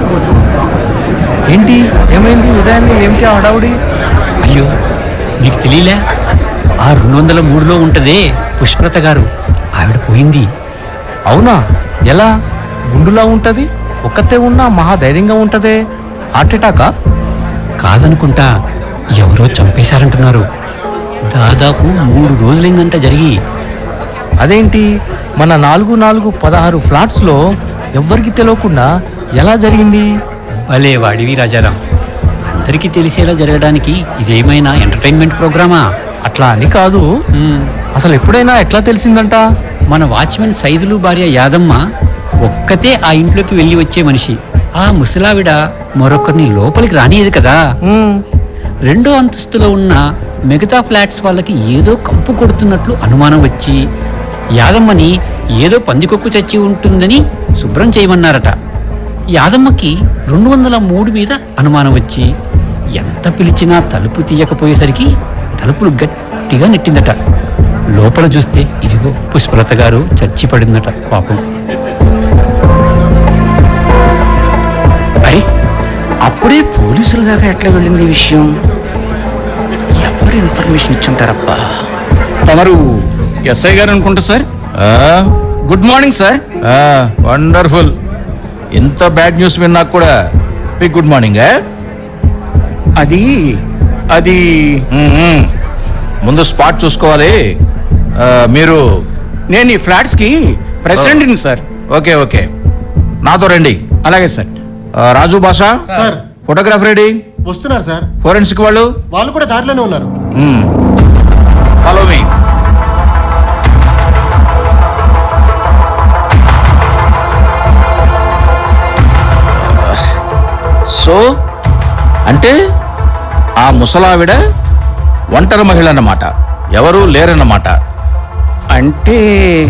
ఏంటి ఏమైంది ఉదయాన్నే ఏమిటి హడావుడి? అయ్యో నీకు తెలియలే, ఆ 203లో ఉంటదే పుష్పలత గారు, ఆవిడ పోయింది. అవునా? ఎలా? గుండులా ఉంటది, ఒక్కతే ఉన్నా మహా ధైర్యంగా ఉంటదే. హార్ట్ అటాకా? కాదనుకుంటా, ఎవరో చంపేశారంటున్నారు. దాదాపు 3 రోజులైందంట జరిగి. అదేంటి, మన 4-4-16 ఫ్లాట్స్లో ఎవ్వరికి తెలియకుండా ఎలా జరిగింది? భలే వాడివి రాజారాం, అందరికీ తెలిసేలా జరగడానికి ఇదేమైనా ఎంటర్టైన్మెంట్ ప్రోగ్రామా? అట్లా అని కాదు, అసలు ఎప్పుడైనా ఎట్లా తెలిసిందంట? మన వాచ్మెన్ సైదులు భార్య యాదమ్మ ఒక్కతే ఆ ఇంట్లోకి వెళ్ళి వచ్చే మనిషి. ఆ ముసలావిడ మరొకరిని లోపలికి రానియదు కదా. 2వ అంతస్తులో ఉన్న మిగతా ఫ్లాట్స్ వాళ్ళకి ఏదో కంపు కొడుతున్నట్లు అనుమానం వచ్చి యాదమ్మని ఏదో పందికొక్కు చచ్చి ఉంటుందని శుభ్రం చేయమన్నారట. యాదమ్మకి 203 మీద అనుమానం వచ్చి ఎంత పిలిచినా తలుపు తీయకపోయేసరికి తలుపులు గట్టిగా నెట్టిందట. లోపల చూస్తే ఇదిగో పుష్పలత గారు చచ్చి పడిందట పాపం. అరే, అప్పుడే పోలీసుల దాకా ఎట్లా వెళ్ళింది ఈ విషయం? ఎవరు ఇన్ఫర్మేషన్ ఇచ్చుంటారబ్బా? తమరు ఎస్ఐ గారు అనుకుంటా sir. Good morning sir. Wonderful. ఇంత బ్యాడ్ న్యూస్ విన్నా కూడా మీకు గుడ్ మార్నింగ్. అది ముందు స్పాట్ చూసుకోవాలి. మీరు? నేను ఈ ఫ్లాట్స్ కి ప్రెసిడెంట్ని సార్. ఓకే ఓకే, నాతో రండి. అలాగే సార్. రాజు భాషా సార్, ఫోటోగ్రాఫర్ రెడీ? వస్తున్నారు సార్. ఫోరెన్సిక్ వాళ్ళు కూడా దారిలోనే ఉన్నారు. Follow me. సో అంటే ఆ ముసలావిడ ఒంటరి మహిళ అన్నమాట, ఎవరు లేరన్నమాట. అంటే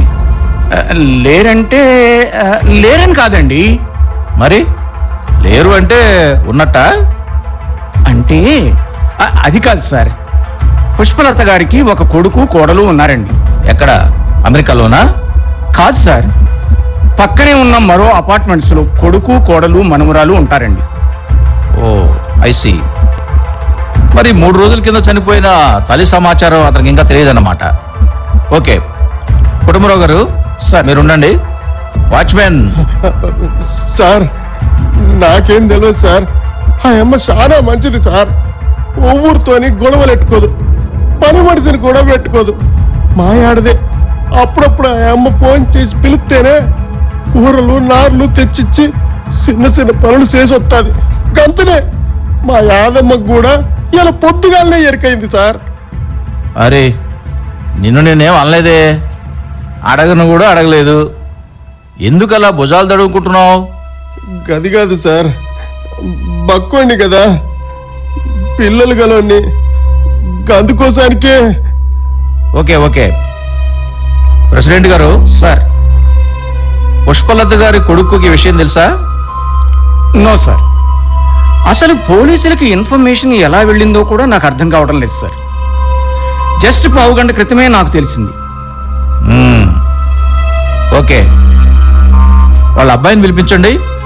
లేరని కాదండి. మరి లేరు అంటే ఉన్నట్ట? అంటే అది కాదు సార్. పుష్పలత గారికి ఒక కొడుకు కోడలు ఉన్నారండి. ఎక్కడ? అమెరికాలోనా? కాదు సార్, పక్కనే ఉన్న మరో అపార్ట్మెంట్స్ లో కొడుకు కోడలు మనమురాలు ఉంటారండి. ఓ ఐసి. మరి 3 రోజుల కింద చనిపోయిన తల్లి సమాచారం అతనికి ఇంకా తెలియదన్నమాట. ఓకే కుటుంబరావు గారు సార్, మీరు ఉండండి. వాచ్మెన్ సార్, నాకేం తెలియదు సార్. ఆ అమ్మ చాలా మంచిది సార్. ఊరితోని గొడవలు పెట్టుకోదు, పని మనిషిని కూడా పెట్టుకోదు. మా ఆడదే అప్పుడప్పుడు ఆ అమ్మ ఫోన్ చేసి పిలిస్తేనే కూరలు నార్లు తెచ్చిచ్చి చిన్న చిన్న పనులు చేసి వస్తుంది. గంతనే మా యాదమ్మకు కూడా ఇలా పొద్దుగాలనే ఎరికైంది సార్. అరే, నిన్ను నేనేం అనలేదే, అడగను కూడా అడగలేదు. ఎందుకు అలా భుజాలు తడుముకుంటున్నావు? గది కాదు సార్, బక్కోండి కదా, పిల్లలు గలోని అందుకోసానికే. ఓకే ఓకే ప్రెసిడెంట్ గారు సార్. పుష్పలత గారి కొడుకుకి విషయం తెలుసా? No sir. అసలు పోలీసులకి ఇన్ఫర్మేషన్ ఎలా వెళ్ళిందో కూడా నాకు అర్థం కావడం లేదు సార్. జస్ట్ 1/2 గంట క్రితమే నాకు తెలిసింది. ఓకే, వాళ్ళ అబ్బాయిని పిలిపించండి.